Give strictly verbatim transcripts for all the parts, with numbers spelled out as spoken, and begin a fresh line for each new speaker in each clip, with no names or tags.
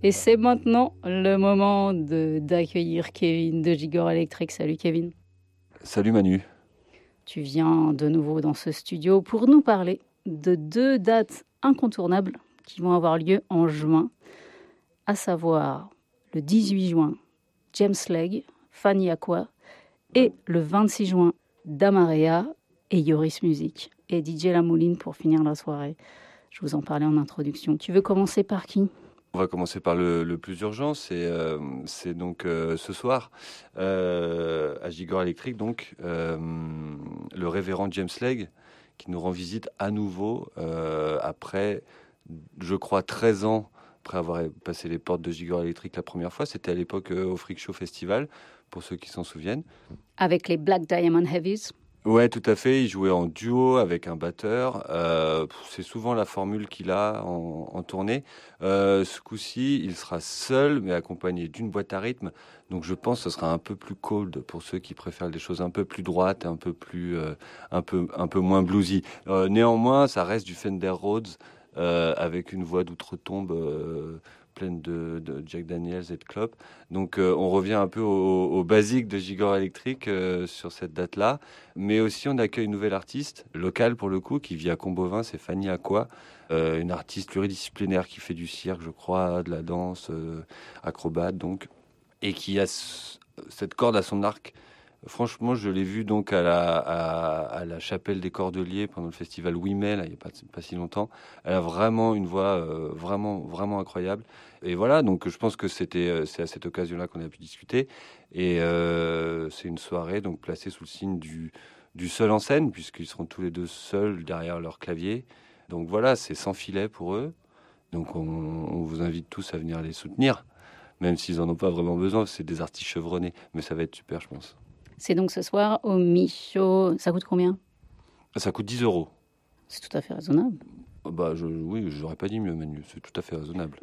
Et c'est maintenant le moment de, d'accueillir Kevin de Gigor Electric. Salut Kevin.
Salut Manu.
Tu viens de nouveau dans ce studio pour nous parler de deux dates incontournables qui vont avoir lieu en juin, à savoir le dix-huit juin, James Legge, Fanny Aqua, et le vingt-six juin, Damarea et Yoris Music, et D J Lamouline pour finir la soirée. Je vous en parlais en introduction. Tu veux commencer par qui ?
On va commencer par le, le plus urgent, c'est, euh, c'est donc euh, ce soir, euh, à Gigor Electric, donc, euh, le révérend James Legge, qui nous rend visite à nouveau, euh, après, je crois, treize ans, après avoir passé les portes de Gigor Electric la première fois. C'était à l'époque euh, au Freak Show Festival, pour ceux qui s'en souviennent.
Avec les Black Diamond Heavies.
Ouais, tout à fait. Il jouait en duo avec un batteur. Euh, c'est souvent la formule qu'il a en, en tournée. Euh, ce coup-ci, il sera seul, mais accompagné d'une boîte à rythme. Donc, je pense que ce sera un peu plus cold pour ceux qui préfèrent des choses un peu plus droites, un peu plus, euh, un peu, un peu moins bluesy. Euh, néanmoins, ça reste du Fender Rhodes euh, avec une voix d'outre-tombe euh, pleine de, de Jack Daniels et de clopes. Donc euh, on revient un peu au, au basique de Gigor Electric euh, sur cette date-là. Mais aussi on accueille une nouvelle artiste, locale pour le coup, qui vit à Combovin, c'est Fanny Aqua, euh, une artiste pluridisciplinaire qui fait du cirque, je crois, de la danse, euh, acrobate donc, et qui a c- cette corde à son arc. Franchement, je l'ai vue donc à la, à, à la Chapelle des Cordeliers pendant le festival Ouimet, là, il n'y a pas, pas si longtemps. Elle a vraiment une voix euh, vraiment, vraiment incroyable. Et voilà, donc je pense que c'était, euh, c'est à cette occasion-là qu'on a pu discuter. Et euh, c'est une soirée donc placée sous le signe du, du seul en scène, puisqu'ils seront tous les deux seuls derrière leur clavier. Donc voilà, c'est sans filet pour eux. Donc on, on vous invite tous à venir les soutenir, même s'ils n'en ont pas vraiment besoin, c'est des artistes chevronnés. Mais ça va être super, je pense.
C'est donc ce soir au Michaud. Ça coûte combien ?
Ça coûte dix euros.
C'est tout à fait raisonnable.
Bah, je, oui, je n'aurais pas dit mieux, Manu. C'est tout à fait raisonnable.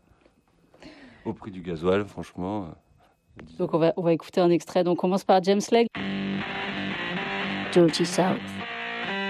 Au prix du gasoil, franchement. euh,
Donc on va, on va écouter un extrait. Donc on commence par James Legge. Dirty South.